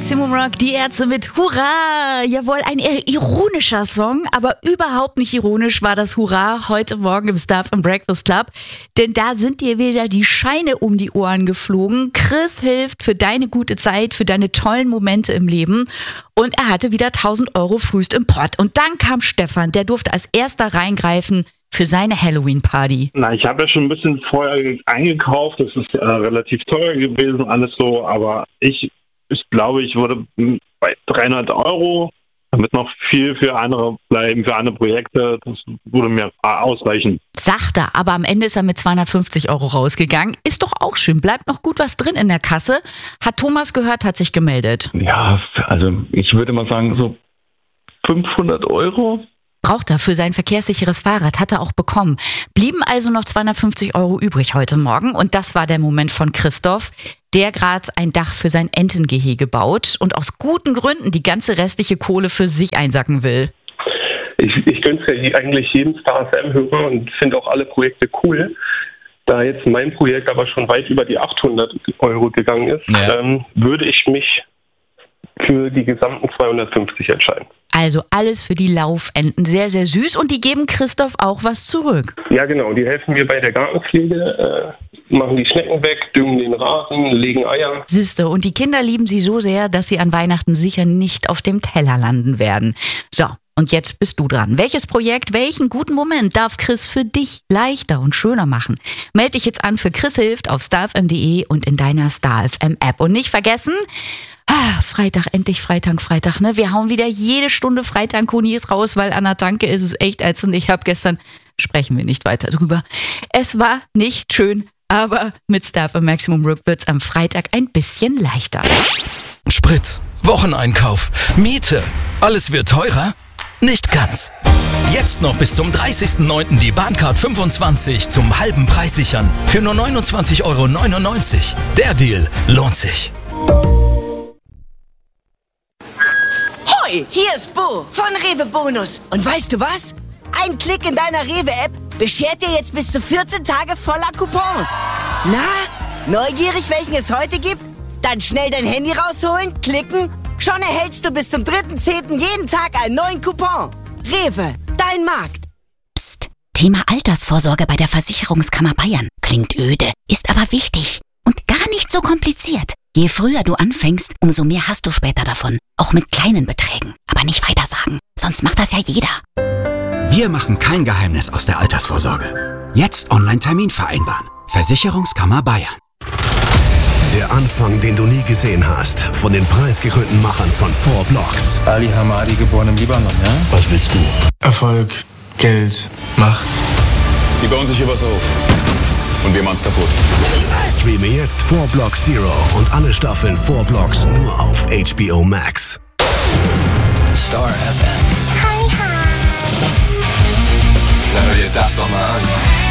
Maximum Rock, die Ärzte mit Hurra! Jawohl, ein eher ironischer Song, aber überhaupt nicht ironisch war das Hurra heute Morgen im Stuff and Breakfast Club. Denn da sind dir wieder die Scheine um die Ohren geflogen. Chris hilft für deine gute Zeit, für deine tollen Momente im Leben. Und er hatte wieder 1.000 Euro frühst im Pott. Und dann kam Stefan, der durfte als erster reingreifen für seine Halloween-Party. Na, ich habe ja schon ein bisschen vorher eingekauft. Das ist relativ teuer gewesen, alles so. Aber ich glaube, ich wurde bei 300 Euro, damit noch viel für andere bleiben, für andere Projekte. Das würde mir ausreichen. Sagt er, aber am Ende ist er mit 250 Euro rausgegangen. Ist doch auch schön. Bleibt noch gut was drin in der Kasse. Hat Thomas gehört, hat sich gemeldet. Ja, also ich würde mal sagen, so 500 Euro. Braucht er für sein verkehrssicheres Fahrrad, hat er auch bekommen. Blieben also noch 250 Euro übrig heute Morgen. Und das war der Moment von Christoph, der gerade ein Dach für sein Entengehege baut und aus guten Gründen die ganze restliche Kohle für sich einsacken will. Ich gönn's ja eigentlich jedem Star FM-Hörer und finde auch alle Projekte cool. Da jetzt mein Projekt aber schon weit über die 800 Euro gegangen ist, würde ich mich für die gesamten 250 entscheiden. Also alles für die Laufenten. Sehr, sehr süß. Und die geben Christoph auch was zurück. Ja, genau. Die helfen mir bei der Gartenpflege, machen die Schnecken weg, düngen den Rasen, legen Eier. Siehste, und die Kinder lieben sie so sehr, dass sie an Weihnachten sicher nicht auf dem Teller landen werden. So, und jetzt bist du dran. Welches Projekt, welchen guten Moment darf Chris für dich leichter und schöner machen? Meld dich jetzt an für Chris hilft auf starfm.de und in deiner StarFM-App. Und nicht vergessen, Freitag, endlich Freitag, ne? Wir hauen wieder jede Stunde Freitag-Konis raus, weil an der Tanke ist es echt ätzend. Ich habe gestern, sprechen wir nicht weiter drüber. Es war nicht schön, aber mit Stuff and Maximum Rock wird's am Freitag ein bisschen leichter. Sprit, Wocheneinkauf, Miete, alles wird teurer? Nicht ganz. Jetzt noch bis zum 30.09. die Bahncard 25 zum halben Preis sichern. Für nur 29,99 Euro. Der Deal lohnt sich. Hoi, hier ist Bo von Rewe Bonus. Und weißt du was? Ein Klick in deiner Rewe-App beschert dir jetzt bis zu 14 Tage voller Coupons. Na, neugierig, welchen es heute gibt? Dann schnell dein Handy rausholen, klicken. Schon erhältst du bis zum 3.10. jeden Tag einen neuen Coupon. Rewe, dein Markt. Psst, Thema Altersvorsorge bei der Versicherungskammer Bayern. Klingt öde, ist aber wichtig und gar nicht so kompliziert. Je früher du anfängst, umso mehr hast du später davon. Auch mit kleinen Beträgen. Aber nicht weitersagen, sonst macht das ja jeder. Wir machen kein Geheimnis aus der Altersvorsorge. Jetzt Online-Termin vereinbaren. Versicherungskammer Bayern. Der Anfang, den du nie gesehen hast. Von den preisgekrönten Machern von 4 Blocks. Ali Hamadi, geboren im Libanon, ja? Was willst du? Erfolg, Geld, Macht. Die bauen sich hier was auf. Und wir machen's kaputt. Streame jetzt 4 Blocks Zero und alle Staffeln 4 Blocks nur auf HBO Max. Star FM. Hi, hi. Na, hör dir das doch mal an.